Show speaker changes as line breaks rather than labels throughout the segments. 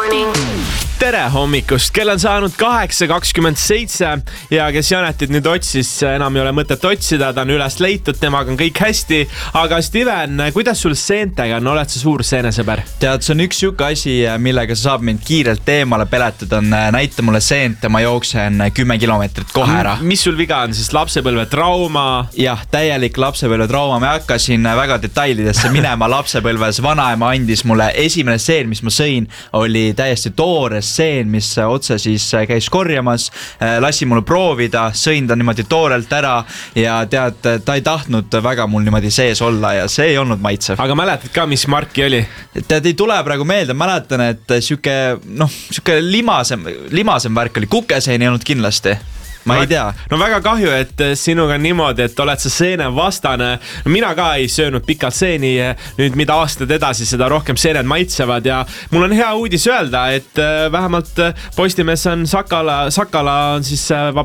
Tere hommikust, kell on saanud 8:27 ja kes Janetit nüüd otsis, enam ei ole mõtet otsida, ta on üles leitud, temaga on kõik hästi. Aga Steven, kuidas sul seentega on, oled sa suur seenesõber?
Tead, see on üks siuke asi, millega sa saab mind kiirelt eemale peletada, on näita mulle seent ja ma jooksen 10 kilomeetrit kohe ära.
Mis sul viga on siis, lapsepõlve trauma?
Jah, täielik lapsepõlve trauma, ma hakkasin väga detailidesse minema lapsepõlves. Vanaema andis mulle esimene seen, mis ma sõin, oli täiesti toores seen, mis otse siis käis korjamas, lasi mulle proovida, sõin ta niimoodi toorelt ära ja tead, ta ei tahtnud väga mul niimoodi sees olla ja see ei olnud maitsev.
Aga mäletad ka, mis marki oli?
Tead, ei tule praegu meelde, mäletan, et siuke limasem värk oli, kukeseen ei olnud kindlasti. Ma ei tea.
No väga kahju, et sinuga on niimoodi, et oled sa seene vastane. Mina ka ei söönud pikalt seeni, nüüd mida aastad edasi, seda rohkem seened maitsevad ja mul on hea uudis öelda, et vähemalt Postimees on Sakala on siis,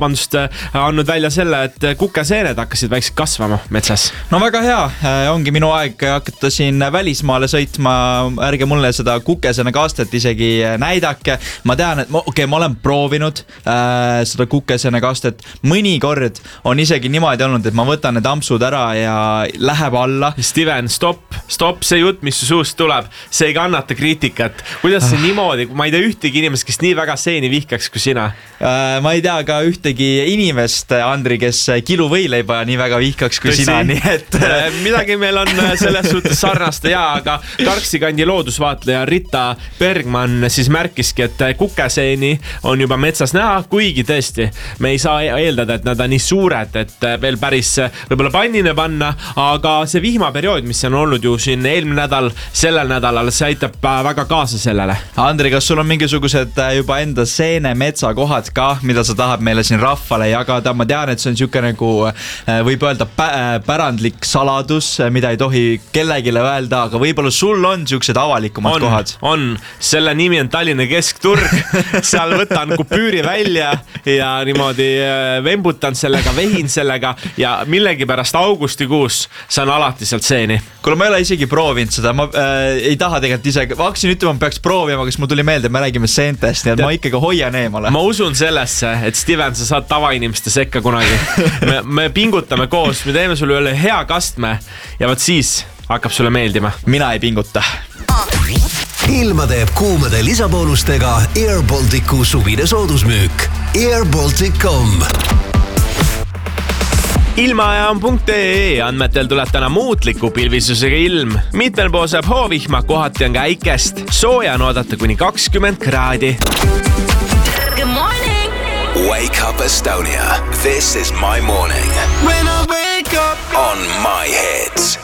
andnud välja selle, et kukeseened hakkasid väikselt kasvama metsas.
No väga hea, ongi minu aeg hakata siin välismaale sõitma, ärge mulle seda kukeseene kastet isegi näidake. Ma tean, et ma olen proovinud seda kukeseene kastet. Mõnikord on isegi niimoodi olnud, et ma võtan need ampsud ära ja läheb alla.
Steven, stopp, see jutt, mis su suust tuleb, see ei kannata kriitikat. Kuidas see niimoodi, ma ei tea ühtegi inimest, kes nii väga seeni vihkaks kui sina?
Ma ei tea ka ühtegi inimest, Andri, kes kilu võileiba nii väga vihkaks kui sina, nii et
midagi meil on selles suhtes sarnast ja, aga Tarksi kandi loodusvaatleja Rita Bergman siis märkiski, et kukeseeni on juba metsas näha, kuigi tõesti me ei saa eeldada, et nad on nii suured, et veel päris võib-olla pannine panna, aga see vihmaperiood, mis on olnud ju siin eelmine nädal, sellel nädalal, see aitab väga kaasa sellele.
Andri, kas sul on mingisugused juba enda seene metsakohad ka, mida sa tahad meile siin rahvale jagada? Ma tean, et see on siuke nagu võib öelda pärandlik saladus, mida ei tohi kellegile öelda, aga võib-olla sul on siuksed avalikumad kohad?
On, selle nimi on Tallinna keskturg, seal võtan kupüüri välja ja niimoodi vembutan sellega, vehin sellega ja millegipärast augustikuus saan alati sealt seeni.
Kuule, ma ei ole isegi proovinud seda, ma ei taha tegelikult ise, ma hakkasin ütlema, ma peaks proovima, kas mul tuli meelde, me räägime seentest, nii et ma ikkagi hoian eemale.
Ma usun sellesse, et Steven, sa saad tavainimeste sekka kunagi. Me pingutame koos, me teeme sulle üle hea kastme ja võt siis hakkab sulle meeldima.
Mina ei pinguta.
Ilma teeb kuumade lisaboonustega Air Balticu suvine soodusmüük. airbaltic.com
Ilmaajaam.ee andmetel tuleb täna muutliku pilvisusega ilm. Mitmel pool saab hoovihma, kohati on käikest. Sooja on oodata kuni 20 kraadi.
Good morning.
Wake up Estonia. This is my morning.
When I wake up
on my hits.